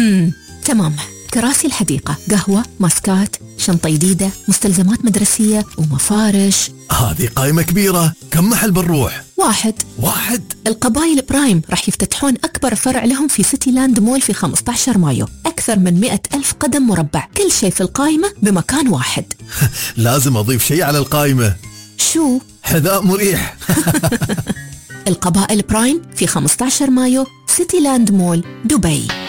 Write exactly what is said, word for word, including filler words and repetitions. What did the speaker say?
امم تمام. كراسي الحديقة، قهوة، ماسكات، شنطة جديدة، مستلزمات مدرسية ومفارش. هذه قائمة كبيرة، كم محل بنروح؟ واحد واحد؟ القبائل برايم راح يفتتحون أكبر فرع لهم في سيتي لاند مول في خمسة عشر مايو. أكثر من مئة ألف قدم مربع، كل شيء في القائمة بمكان واحد. لازم أضيف شيء على القائمة. شو؟ حذاء مريح. القبائل برايم في خمسة عشر مايو، سيتي لاند مول، دبي.